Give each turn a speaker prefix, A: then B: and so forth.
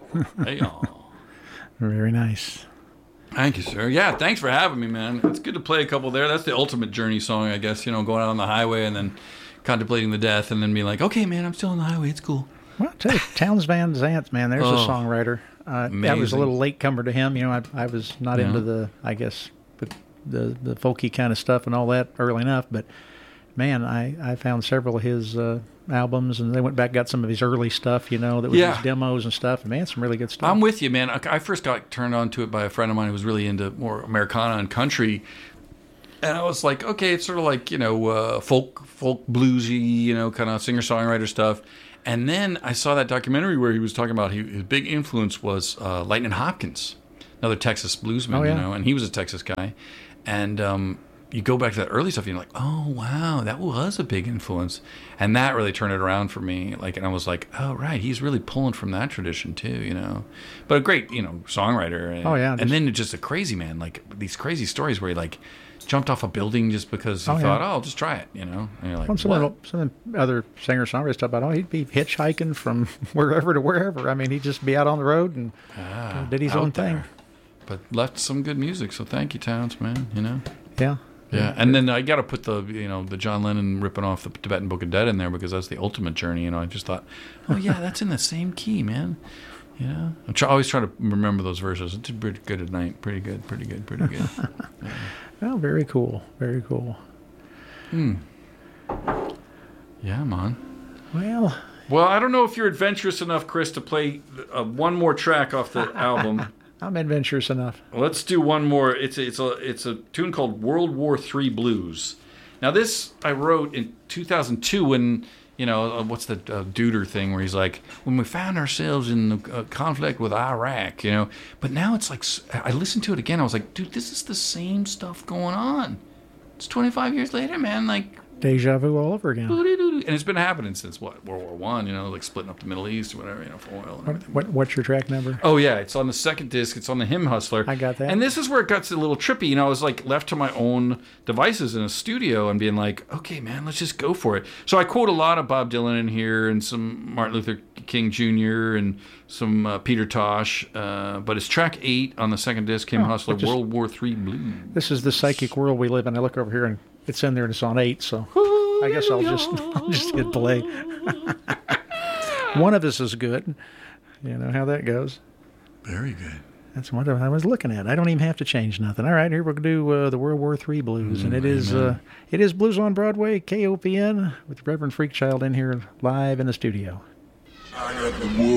A: Hey, oh.
B: Very nice.
A: Thank you, sir. Yeah, thanks for having me, man. It's good to play a couple there. That's the ultimate Journey song, I guess. Going out on the highway and then contemplating the death and then being like, okay, man, I'm still on the highway. It's cool.
B: Well, I'll tell you, Townes Van Zandt, man, there's a songwriter. I was a little latecomer to him. I was not into the, I guess, the folky kind of stuff and all that early enough. But, man, I found several of his albums, and they went back, got some of his early stuff, that was his demos and stuff. And, man, some really good stuff.
A: I'm with you, man. I first got turned on to it by a friend of mine who was really into more Americana and country. And I was like, okay, it's sort of like, folk bluesy, kind of singer-songwriter stuff. And then I saw that documentary where he was talking about his big influence was Lightnin' Hopkins, another Texas bluesman, and he was a Texas guy. And you go back to that early stuff, and you're like, oh, wow, that was a big influence. And that really turned it around for me. And I was like, oh, right, he's really pulling from that tradition too, But a great, songwriter. And, and then just a crazy man, like these crazy stories where he jumped off a building just because he thought, I'll just try it, And you're like,
B: some of the other singer-songwriters talk about, he'd be hitchhiking from wherever to wherever. I mean, he'd just be out on the road and did his own thing.
A: But left some good music, so thank you, Townes, man,
B: Yeah.
A: Yeah, and then I got to put the the John Lennon ripping off the Tibetan Book of Dead in there because that's the ultimate Journey. I just thought, oh yeah, that's in the same key, man. I'm always trying to remember those verses. It's pretty good at night. Pretty good. Yeah.
B: Well, very cool. Very cool.
A: Yeah, man.
B: Well,
A: I don't know if you're adventurous enough, Chris, to play one more track off the album.
B: I'm adventurous enough.
A: Let's do one more. It's a tune called World War III Blues. Now, this I wrote in 2002 when, what's the Duder thing where he's like, when we found ourselves in the conflict with Iraq, But now it's like, I listened to it again. I was like, dude, this is the same stuff going on. It's 25 years later, man.
B: Deja vu all over again.
A: And it's been happening since, World War One, splitting up the Middle East or whatever, for oil and everything.
B: What's your track number?
A: Oh, yeah, it's on the second disc. It's on the Hymn Hustler.
B: I got that.
A: And this is where it got a little trippy. I was, left to my own devices in a studio and being like, okay, man, let's just go for it. So I quote a lot of Bob Dylan in here and some Martin Luther King Jr. and some Peter Tosh. But it's track 8 on the second disc, Hymn Hustler, World War III Blues.
B: This is the psychic world we live in. I look over here and it's in there and it's on 8, so I guess I'll just hit play. One of us is good. You know how that goes.
A: Very good.
B: That's what I was looking at. I don't even have to change nothing. All right, here we're going to do the World War III Blues, and it is Blues on Broadway, KOPN, with Reverend Freakchild in here live in the studio.
C: I got the